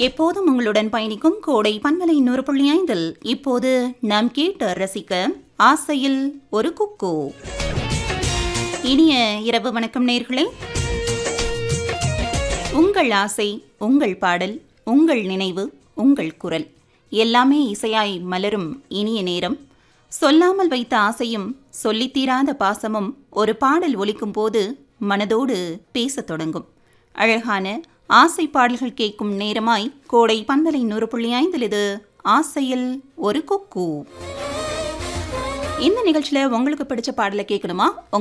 எப்போதும் உங்களுடன் பயணிக்கும் கோடை பன்மலை 100.5 இப்போது நாம் கேட்டு ரசிக்க ஆசையில் ஒரு குக்கு. இனிய இரவு வணக்கம் நேயர்களே. உங்கள் ஆசை, உங்கள் பாடல், உங்கள் நினைவு, உங்கள் குரல் எல்லாமே இசையாய் மலரும் இனிய நேரம். சொல்லாமல் வைத்த ஆசையும் சொல்லித்தீராத பாசமும் ஒரு பாடல் ஒலிக்கும் போது மனதோடு பேசத் தொடங்கும். அழகான ஆசை பாடல்கள் கேட்கும் நேரமாய் கோடை பன்மலை 100.5 இது ஆசையில் ஒரு குக்கு. இந்த நிகழ்ச்சியில் உங்களுக்கு பிடிச்ச பாடலை கேட்கணுமா?